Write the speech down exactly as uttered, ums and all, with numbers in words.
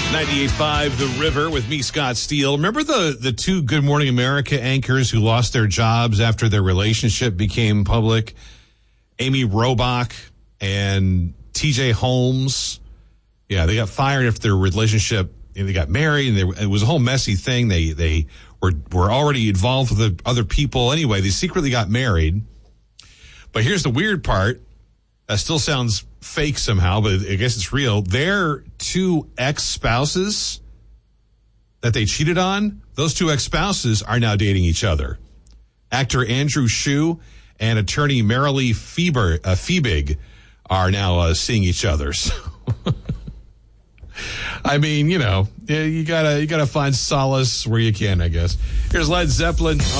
ninety-eight point five The River with me, Scott Steele. Remember the, the two Good Morning America anchors who lost their jobs after their relationship became public? Amy Robach and T J Holmes. Yeah, they got fired after their relationship. And they got married, and they, it was a whole messy thing. They they were were already involved with the other people. Anyway, they secretly got married. But here's the weird part. That still sounds fake somehow, but I guess it's real. Their two ex-spouses that they cheated on, those two ex-spouses are now dating each other. Actor Andrew Shue and attorney Marilee Fieber, uh, Fiebig are now uh, seeing each other. So I mean, you know, you gotta you gotta find solace where you can, I guess. Here's Led Zeppelin.